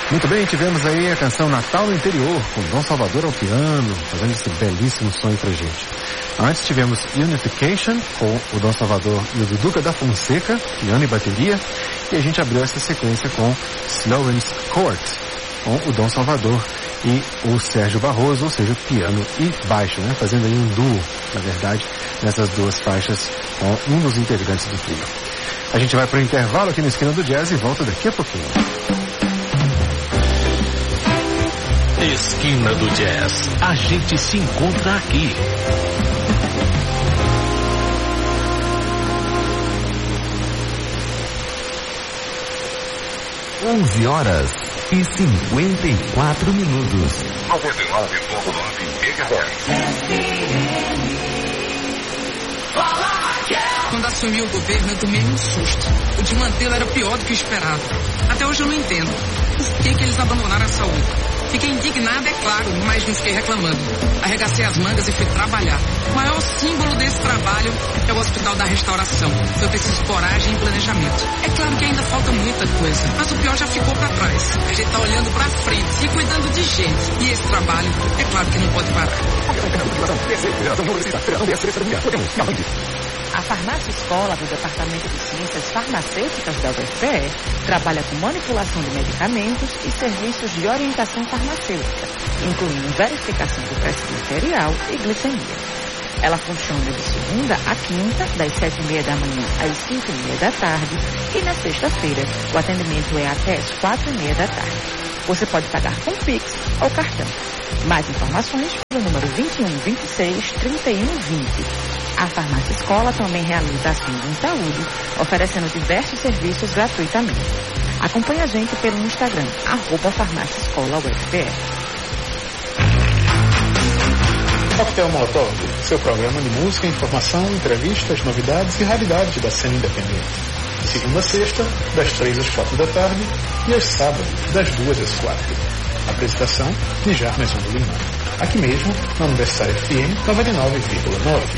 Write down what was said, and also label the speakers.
Speaker 1: Muito bem, tivemos aí a canção Natal no Interior, com Dom Salvador ao piano, fazendo esse belíssimo som aí pra gente. Antes tivemos Unification, com o Dom Salvador e o Duduca da Fonseca, piano e bateria, e a gente abriu essa sequência com Sloan's Court, com o Dom Salvador e o Sérgio Barroso, ou seja, piano e baixo, né? Fazendo aí um duo, na verdade, nessas duas faixas com um dos integrantes do trio. A gente vai para o intervalo aqui na Esquina do Jazz e volta daqui a pouquinho.
Speaker 2: Esquina do Jazz. A gente se encontra aqui.
Speaker 3: Onze horas e 54 minutos.
Speaker 2: 99,9 MHz.
Speaker 4: Quando assumiu o governo, eu tomei um susto. O de mantê-lo era pior do que o esperado. Até hoje eu não entendo. Por que eles abandonaram a saúde? Fiquei indignada, é claro, mas não fiquei reclamando. Arregacei as mangas e fui trabalhar. O maior símbolo desse trabalho é o Hospital da Restauração. Foi preciso coragem e planejamento. É claro que ainda falta muita coisa, mas o pior já ficou pra trás. A gente tá olhando pra frente e cuidando de gente. E esse trabalho, é claro que não pode parar.
Speaker 5: A Farmácia Escola do Departamento de Ciências Farmacêuticas da UFPE trabalha com manipulação de medicamentos e serviços de orientação farmacêutica, incluindo verificação do preço arterial e glicemia. Ela funciona de segunda a quinta, das 7h30 da manhã às 5h30 da tarde, e na sexta-feira o atendimento é até às 4h30 da tarde. Você pode pagar com Pix ou cartão. Mais informações pelo número 2126-3120. A Farmácia Escola também realiza ações em saúde, oferecendo diversos serviços gratuitamente. Acompanhe a gente pelo Instagram, @Farmácia Escola UFPE.
Speaker 6: Coquetel Molotov, seu programa de música, informação, entrevistas, novidades e raridades da cena independente. De segunda a sexta, das 3 às 4 da tarde e aos sábados, das 2 às 4. Apresentação de Jarmes Lima. Aqui mesmo, na Universitária FM 99,9.